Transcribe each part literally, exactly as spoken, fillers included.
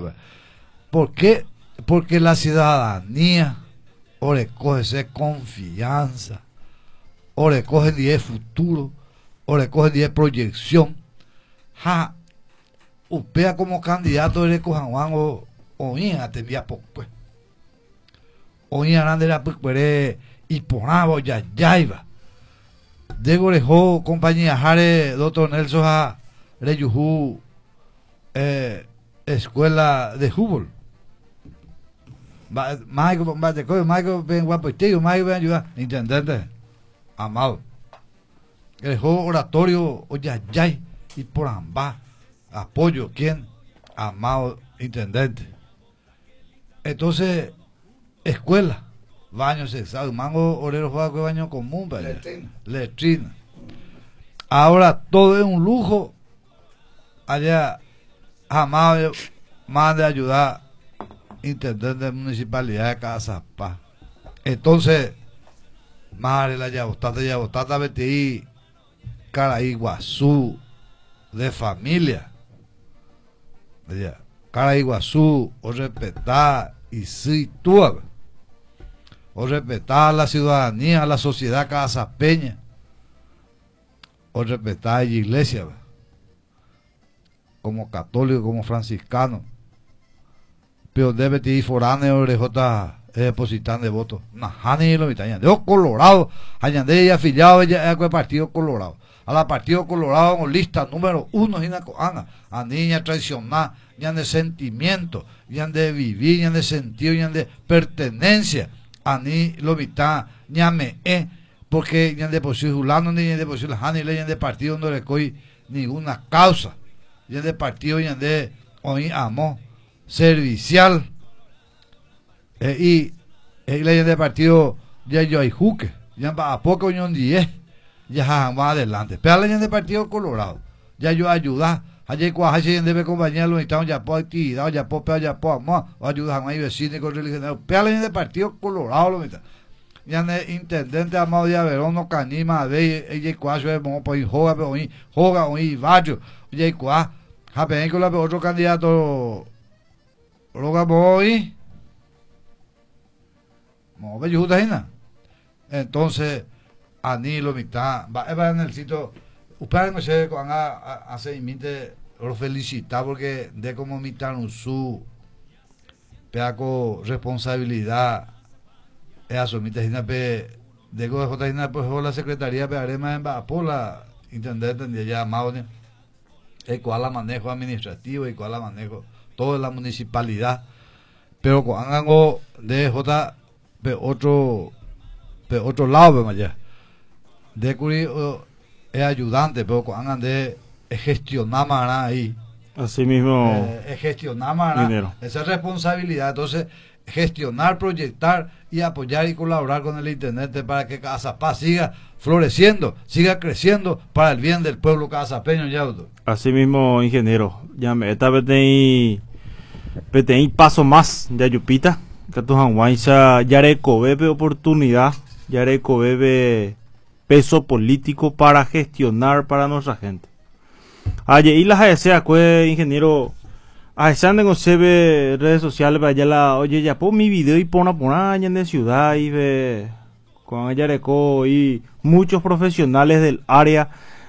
¿Por qué? Porque la ciudadanía ore coge confianza, ore coge de futuro, ore coge de proyección. Ja, upea como candidato de Cojanguán o oía tendría poco pues. Oía grande la pues y ponaba ya ya iba. De Gorejo compañía Jare doctor Nelson a Reyujú eh, escuela de fútbol. Michael, Michael, Michael, ven guapo, tío, Michael, ven ayudar, intendente, amado. El juego oratorio, oye, ya, y por ambas, apoyo, ¿quién? Amado intendente. Entonces, escuela, baño sexado, mango, orero, juega con baño común, letrina. letrina. Ahora todo es un lujo, allá, amado, más de ayudar. Intendente de municipalidad de Casapá. Entonces, madre la Yabostata, Yabostata, Betí, Caraiguazú, de familia. Caraiguazú, o respetar y si tú, o respetar a la ciudadanía, a la sociedad casapeña, o respetar a la iglesia, como católico, como franciscano. Pero debe ir foráneo orejota depositando de votos. Najani lo mitad. De Colorado, añade y afiliado ella es el Partido Colorado. A la Partido Colorado en lista número uno en la a niña traicionada, ya de sentimiento, ya de vivir, ya de sentido, ya de pertenencia. A ni lo mitad, ya me eh, porque ya de posible Julano, ni de posible Hani, ya de partido no le coy ninguna causa. Ya de partido, ya de hoy amo. Servicial eh, y el ley de partido ya yo hay juque ya a poco unión diez ya más adelante pero la ley de partido Colorado ya yo ayuda allí cuaje debe compañía los estamos ya por actividad ya por ya por más ayuda a mi vecino con religión pero la ley de partido Colorado lo mitad ya el intendente Amado de Averón no canima de ella cuaje vamos por joga pero hoy joga hoy barrio ya cuaje japen con la otro candidato Roga voy, no me ayuda. Entonces, Ani lo mitad, va en el sitio. Ustedes me sé cuando hace imite lo felicita porque de como mitad su peaco responsabilidad es asumir pe de go de J pues la secretaría pe arema en Bapola intendente de ya amado el cual la manejo administrativo y cuál la manejo toda la municipalidad, pero cuando de J de otro de otro lado allá de Curi es ayudante, pero cuando de gestionar más ahí así mismo eh, gestionar más esa responsabilidad, entonces gestionar, proyectar y apoyar y colaborar con el intendente para que Casapá siga floreciendo, siga creciendo para el bien del pueblo casapeño. Ya, doctor. Así mismo, ingeniero, ya me esta vez tenéis paso más de Ayupita, que tu Hanguaisa Yareco bebe oportunidad, Yareco bebe peso político para gestionar para nuestra gente. Ayer y las A E C, acue ingeniero. A esa no se ve redes sociales para allá la oye ya pon mi video y pon a poner en de ciudad y ve con ella reco y muchos profesionales del área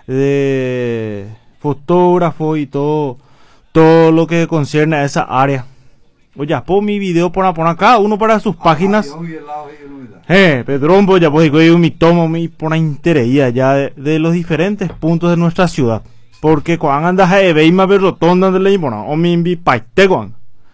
de fotógrafo y todo todo lo que concierne a esa área. Oye, pon mi video pon a poner cada uno para sus páginas. Eh, Pedrón, pues ya pues un mi tomo mi pon interés ya de, de los diferentes puntos de nuestra ciudad. Porque cuando andas a Ebeima Berrotonda de Leimona, o mi invi Paiteguan,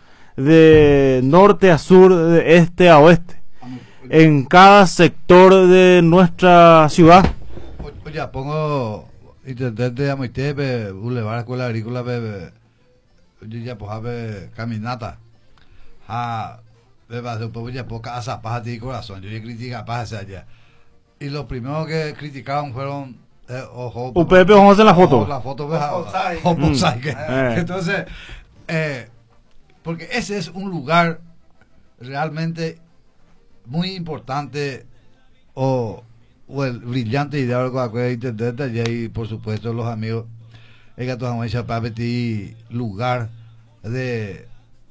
de norte a sur, de este a oeste, en cada sector de nuestra ciudad. Oye, pongo intendente de Amoitepe, Boulevard Escuela Agrícola, oye, ya pues, caminata, a, después ya poca asa paja de corazón, yo ya critica paja allá. Y los primeros que criticaron fueron Eh, ojo, U P P vamos a hacer la foto. La foto mm. eh. Entonces, eh, porque ese es un lugar realmente muy importante o, o el brillante ideal de intendente y ahí por supuesto los amigos el gato para lugar de